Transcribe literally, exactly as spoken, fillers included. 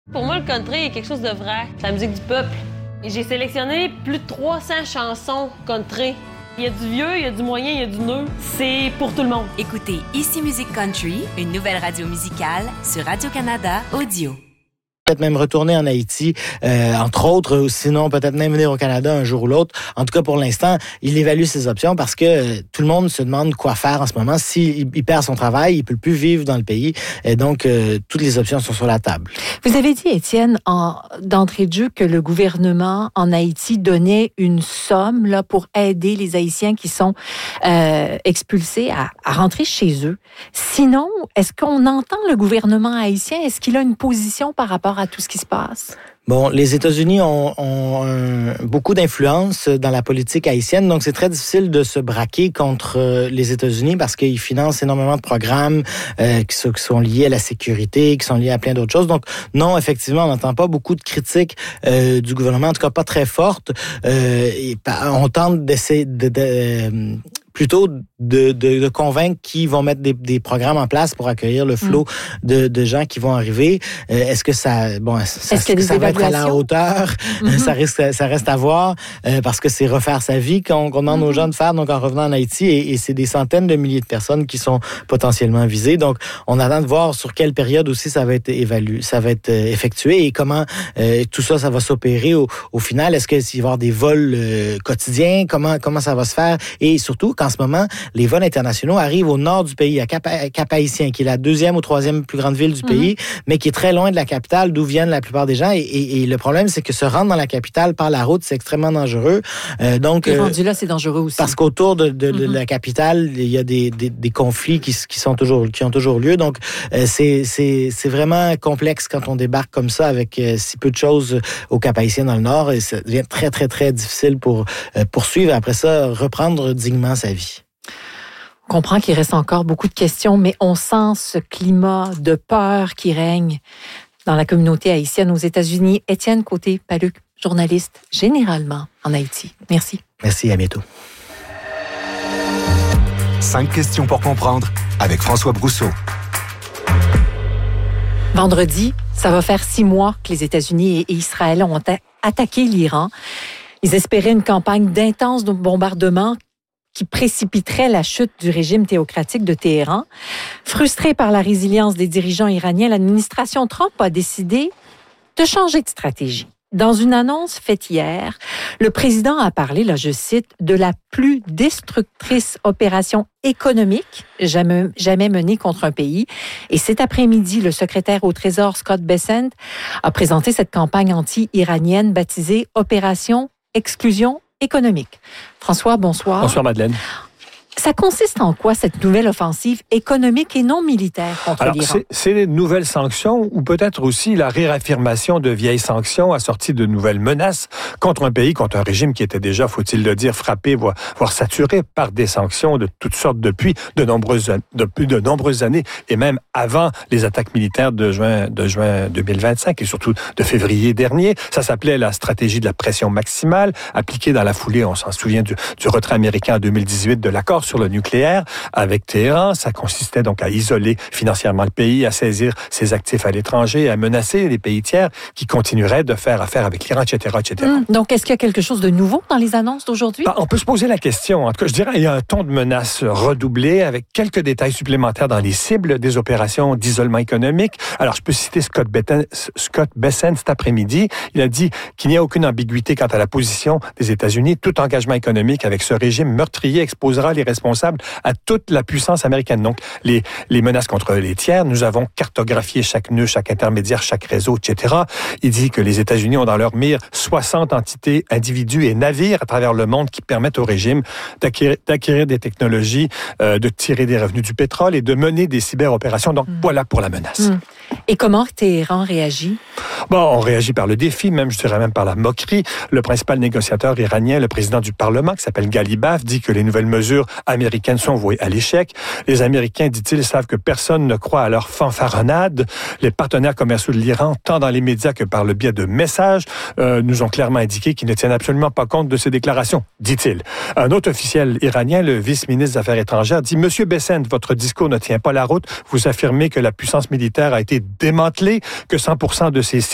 Pour moi, le country est quelque chose de vrai. C'est la musique du peuple. Et j'ai sélectionné plus de trois cents chansons country. Il y a du vieux, il y a du moyen, il y a du neuf. C'est pour tout le monde. Écoutez Ici Musique Country, une nouvelle radio musicale sur Radio-Canada Audio. Peut-être même retourner en Haïti, euh, entre autres, ou sinon peut-être même venir au Canada un jour ou l'autre. En tout cas, pour l'instant, il évalue ses options parce que euh, tout le monde se demande quoi faire en ce moment. S'il il perd son travail, il peut plus vivre dans le pays. Et donc, euh, toutes les options sont sur la table. Vous avez dit, Étienne, en, d'entrée de jeu, que le gouvernement en Haïti donnait une somme là, pour aider les Haïtiens qui sont euh, expulsés à, à rentrer chez eux. Sinon, est-ce qu'on entend le gouvernement haïtien? Est-ce qu'il a une position par rapport à tout ce qui se passe? Bon, les États-Unis ont, ont un, beaucoup d'influence dans la politique haïtienne, donc c'est très difficile de se braquer contre les États-Unis parce qu'ils financent énormément de programmes euh, qui, sont, qui sont liés à la sécurité, qui sont liés à plein d'autres choses. Donc non, effectivement, on n'entend pas beaucoup de critiques euh, du gouvernement, en tout cas pas très fortes. Euh, et, on tente d'essayer de... de euh, plutôt de, de, de convaincre qu'ils vont mettre des, des programmes en place pour accueillir le flot mmh. de, de gens qui vont arriver. Euh, est-ce que ça, bon, ça, est-ce que ça va être à la hauteur? Mmh. Ça risque, ça reste à voir euh, parce que c'est refaire sa vie qu'on, qu'on demande mmh. aux gens de faire. Donc, en revenant en Haïti, et, et c'est des centaines de milliers de personnes qui sont potentiellement visées. Donc, on attend de voir sur quelle période aussi ça va être évalué, ça va être effectué et comment euh, tout ça, ça va s'opérer au, au final. Est-ce qu'il va y avoir des vols euh, quotidiens? Comment, comment ça va se faire? Et surtout, quand en ce moment, les vols internationaux arrivent au nord du pays, à Cap- Cap-Haïtien, qui est la deuxième ou troisième plus grande ville du mm-hmm. pays, mais qui est très loin de la capitale, d'où viennent la plupart des gens. Et, et, et le problème, c'est que se rendre dans la capitale par la route, c'est extrêmement dangereux. Euh, donc, et rendu là, c'est dangereux aussi. Parce qu'autour de, de, mm-hmm. de la capitale, il y a des, des, des conflits qui, qui, sont toujours, qui ont toujours lieu. Donc, euh, c'est, c'est, c'est vraiment complexe quand on débarque comme ça avec euh, si peu de choses au Cap-Haïtien dans le nord. Et ça devient très, très, très difficile pour euh, poursuivre. Après ça, reprendre dignement sa vie. On comprend qu'il reste encore beaucoup de questions, mais on sent ce climat de peur qui règne dans la communauté haïtienne aux États-Unis. Étienne Côté-Paluc, journaliste généralement en Haïti. Merci. Merci, à bientôt. Cinq questions pour comprendre avec François Brousseau. Vendredi, ça va faire six mois que les États-Unis et Israël ont a- attaqué l'Iran. Ils espéraient une campagne d'intenses bombardements qui précipiterait la chute du régime théocratique de Téhéran. Frustrée par la résilience des dirigeants iraniens, l'administration Trump a décidé de changer de stratégie. Dans une annonce faite hier, le président a parlé, là je cite, de la plus destructrice opération économique jamais, jamais menée contre un pays. Et cet après-midi, le secrétaire au Trésor Scott Bessent a présenté cette campagne anti-iranienne baptisée Opération Exclusion économique. François, bonsoir. Bonsoir, Madeleine. Ça consiste en quoi, cette nouvelle offensive économique et non militaire contre Alors, l'Iran? C'est, c'est les nouvelles sanctions ou peut-être aussi la réaffirmation de vieilles sanctions assorties de nouvelles menaces contre un pays, contre un régime qui était déjà, faut-il le dire, frappé, voire, voire saturé par des sanctions de toutes sortes depuis de nombreuses, depuis de nombreuses années et même avant les attaques militaires de juin, de juin deux mille vingt-cinq et surtout de février dernier. Ça s'appelait la stratégie de la pression maximale, appliquée dans la foulée, on s'en souvient, du, du retrait américain en deux mille dix-huit de l'accord sur le nucléaire avec Téhéran. Ça consistait donc à isoler financièrement le pays, à saisir ses actifs à l'étranger, à menacer les pays tiers qui continueraient de faire affaire avec l'Iran, et cetera, et cetera. Mmh. Donc, est-ce qu'il y a quelque chose de nouveau dans les annonces d'aujourd'hui? Ben, on peut se poser la question. En tout cas, je dirais qu'il y a un ton de menace redoublé avec quelques détails supplémentaires dans les cibles des opérations d'isolement économique. Alors, je peux citer Scott Bessent, Scott Bessent cet après-midi. Il a dit qu'il n'y a aucune ambiguïté quant à la position des États-Unis. Tout engagement économique avec ce régime meurtrier exposera les responsables à toute la puissance américaine. Donc, les, les menaces contre les tiers, nous avons cartographié chaque nœud, chaque intermédiaire, chaque réseau, et cetera. Il dit que les États-Unis ont dans leur mire soixante entités, individus et navires à travers le monde qui permettent au régime d'acquérir, d'acquérir des technologies, euh, de tirer des revenus du pétrole et de mener des cyberopérations. Donc, mmh. voilà pour la menace. Mmh. Et comment Téhéran réagit? Bon, on réagit par le défi, même, je dirais même par la moquerie. Le principal négociateur iranien, le président du Parlement, qui s'appelle Ghalibaf, dit que les nouvelles mesures américaines sont vouées à l'échec. Les Américains, dit-il, savent que personne ne croit à leur fanfaronnade. Les partenaires commerciaux de l'Iran, tant dans les médias que par le biais de messages, euh, nous ont clairement indiqué qu'ils ne tiennent absolument pas compte de ces déclarations, dit-il. Un autre officiel iranien, le vice-ministre des Affaires étrangères, dit « Monsieur Bessent, votre discours ne tient pas la route. Vous affirmez que la puissance militaire a été démantelée, que cent pour cent de ses